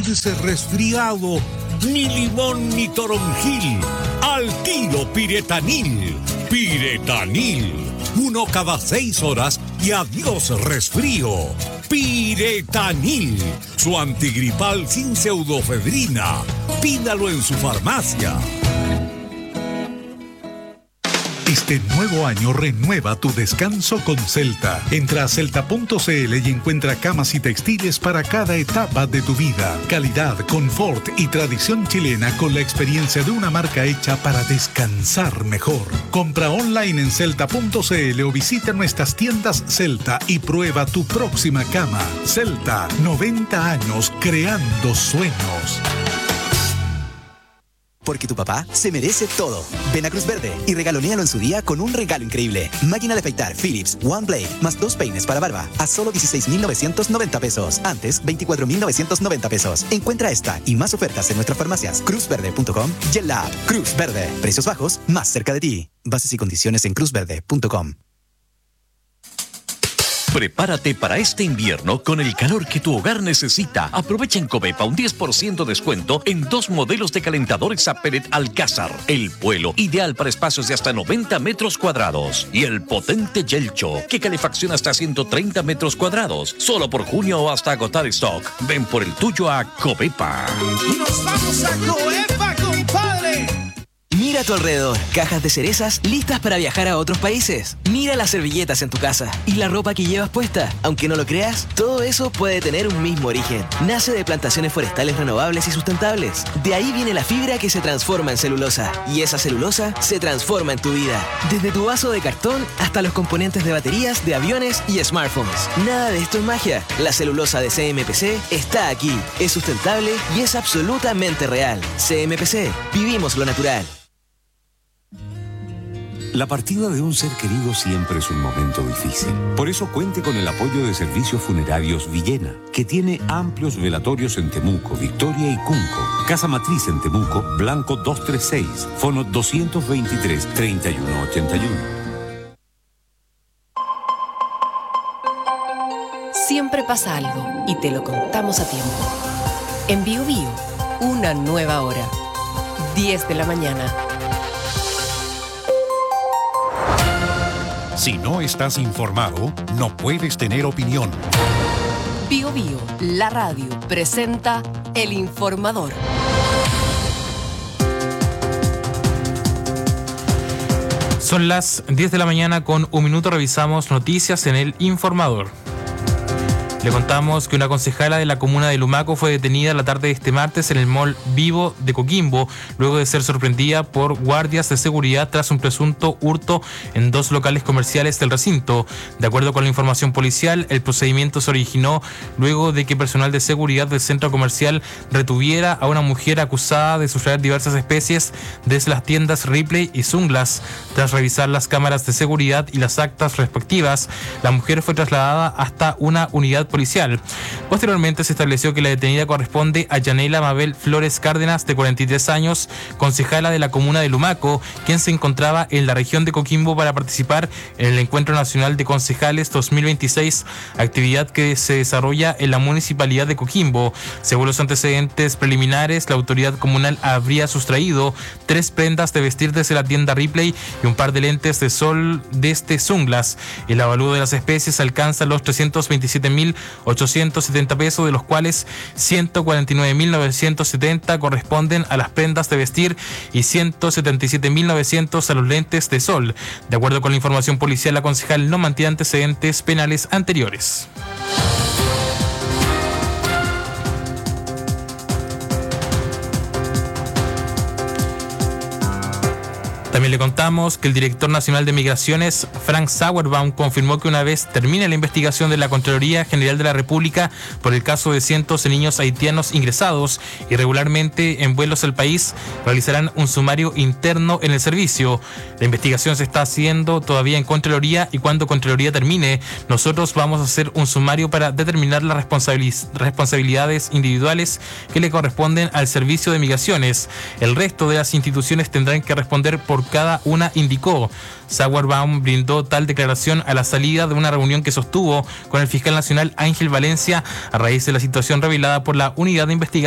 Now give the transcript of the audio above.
ese resfriado, ni limón ni toronjil, al tiro Piretanil. Piretanil, 1 cada 6 horas y adiós resfrío. Piretanil, su antigripal sin pseudofedrina. Pídalo en su farmacia. Este nuevo año renueva tu descanso con Celta. Entra a celta.cl y encuentra camas y textiles para cada etapa de tu vida. Calidad, confort y tradición chilena con la experiencia de una marca hecha para descansar mejor. Compra online en celta.cl o visita nuestras tiendas Celta y prueba tu próxima cama. Celta, 90 años creando sueños. Porque tu papá se merece todo. Ven a Cruz Verde y regalonéalo en su día con un regalo increíble. Máquina de afeitar Philips One Blade más 2 peines para barba a solo 16,990 pesos. Antes, 24,990 pesos. Encuentra esta y más ofertas en nuestras farmacias cruzverde.com y en la app Cruz Verde. Precios bajos más cerca de ti. Bases y condiciones en cruzverde.com. Prepárate para este invierno con el calor que tu hogar necesita. Aprovecha en Covepa un 10% descuento en 2 modelos de calentadores a pellet Alcázar. El Vuelo, ideal para espacios de hasta 90 metros cuadrados. Y el potente Yelcho, que calefacciona hasta 130 metros cuadrados. Solo por junio o hasta agotar stock. Ven por el tuyo a Covepa. ¡Nos vamos a Covepa, compadre! Mira a tu alrededor, cajas de cerezas listas para viajar a otros países. Mira las servilletas en tu casa y la ropa que llevas puesta. Aunque no lo creas, todo eso puede tener un mismo origen. Nace de plantaciones forestales renovables y sustentables. De ahí viene la fibra que se transforma en celulosa. Y esa celulosa se transforma en tu vida. Desde tu vaso de cartón hasta los componentes de baterías, de aviones y smartphones. Nada de esto es magia. La celulosa de CMPC está aquí. Es sustentable y es absolutamente real. CMPC, vivimos lo natural. La partida de un ser querido siempre es un momento difícil. Por eso cuente con el apoyo de Servicios Funerarios Villena, que tiene amplios velatorios en Temuco, Victoria y Cunco. Casa Matriz en Temuco, Blanco 236, Fono 223-3181. Siempre pasa algo y te lo contamos a tiempo. En Bio Bio, una nueva hora. 10 de la mañana. Si no estás informado, no puedes tener opinión. Bio Bio, la radio, presenta El Informador. Son las 10 de la mañana con un minuto. Revisamos noticias en El Informador. Le contamos que una concejala de la comuna de Lumaco fue detenida la tarde de este martes en el Mall Vivo de Coquimbo, luego de ser sorprendida por guardias de seguridad tras un presunto hurto en 2 locales comerciales del recinto. De acuerdo con la información policial, el procedimiento se originó luego de que personal de seguridad del centro comercial retuviera a una mujer acusada de sustraer diversas especies desde las tiendas Ripley y Sunglass. Tras revisar las cámaras de seguridad y las actas respectivas, la mujer fue trasladada hasta una unidad policial. Posteriormente se estableció que la detenida corresponde a Yanela Mabel Flores Cárdenas, de 43 años, concejala de la comuna de Lumaco, quien se encontraba en la región de Coquimbo para participar en el Encuentro Nacional de Concejales 2026, actividad que se desarrolla en la municipalidad de Coquimbo. Según los antecedentes preliminares, la autoridad comunal habría sustraído 3 prendas de vestir desde la tienda Ripley y un par de lentes de sol desde Sunglass. El avalúo de las especies alcanza los 327.870 pesos, de los cuales 149.970 corresponden a las prendas de vestir y 177.900 a los lentes de sol. De acuerdo con la información policial, la concejal no mantiene antecedentes penales anteriores. También le contamos que el director nacional de Migraciones, Frank Sauerbaum, confirmó que una vez termine la investigación de la Contraloría General de la República por el caso de cientos de niños haitianos ingresados irregularmente en vuelos al país, realizarán un sumario interno en el servicio. La investigación se está haciendo todavía en Contraloría y cuando Contraloría termine, nosotros vamos a hacer un sumario para determinar las responsabilidades individuales que le corresponden al servicio de Migraciones. El resto de las instituciones tendrán que responder por cada una, indicó. Sauerbaum brindó tal declaración a la salida de una reunión que sostuvo con el fiscal nacional Ángel Valencia a raíz de la situación revelada por la unidad de investigación